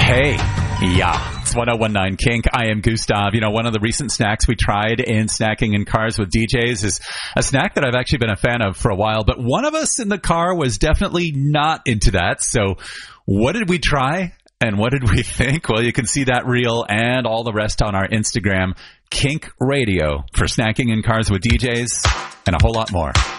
Hey, yeah, it's 1019 Kink. I am Gustav. You know, one of the recent snacks we tried in Snacking in Cars with DJs is a snack that I've actually been a fan of for a while, but one of us in the car was definitely not into that. So what did we try and what did we think? Well, you can see that reel and all the rest on our Instagram, Kink Radio, for Snacking in Cars with DJs and a whole lot more.